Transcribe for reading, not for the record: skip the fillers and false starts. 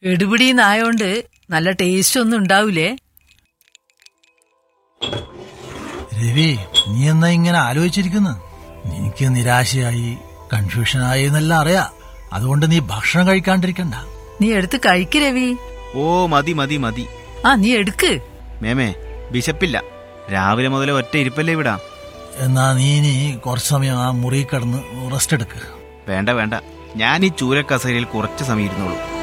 എടുപിടിന്നായോണ്ട് നല്ല ടേസ്റ്റ് ഒന്നും ഉണ്ടാവൂലേ? രവി, നീ എന്നാ ഇങ്ങനെ ആലോചിച്ചിരിക്കുന്നു? നിനക്ക് നിരാശയായി, കൺഫ്യൂഷനായി എന്നെല്ലാം അറിയാം. അതുകൊണ്ട് നീ ഭക്ഷണം കഴിക്കാണ്ടിരിക്കണ്ട. നീ എടുത്ത് കഴിക്ക് രവി. ഓ മതി മതി മതി. ആ നീ എടുക്ക്. മേമേ, വിശപ്പില്ല. രാവിലെ മുതൽ ഒറ്റ ഇരിപ്പല്ലേ ഇവിടാ. എന്നാ നീ ഇനി കുറച്ച് സമയം ആ മുറി കിടന്ന് റെസ്റ്റ് എടുക്ക്. വേണ്ട വേണ്ട, ഞാൻ ഈ ചൂരക്കസേരയിൽ കുറച്ച് സമയം ഇരുന്നോളൂ.